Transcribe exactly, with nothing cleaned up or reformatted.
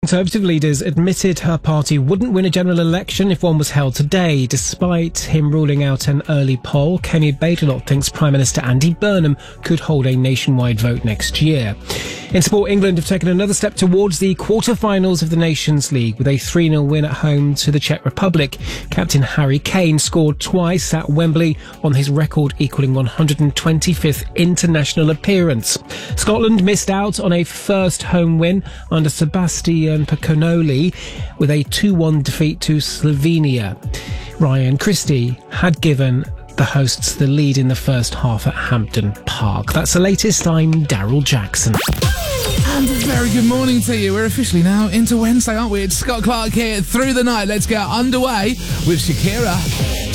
Conservative leaders admitted her party wouldn't win a general election if one was held today. Despite him ruling out an early poll, Kemi Badenoch thinks Prime Minister Andy Burnham could hold a nationwide vote next year. In sport, England have taken another step towards the quarter-finals of the Nations League with a three nil win at home to the Czech Republic. Captain Harry Kane scored twice at Wembley on his record equalling one hundred twenty-fifth international appearance. Scotland missed out on a first home win under Sebastian Piccoli with a two one defeat to Slovenia. Ryan Christie had given the hosts the lead in the first half at Hampden Park. That's the latest. I'm Daryl Jackson. And a very good morning to you. We're officially now into Wednesday, aren't we? It's Scott Clark here through the night. Let's get underway with Shakira.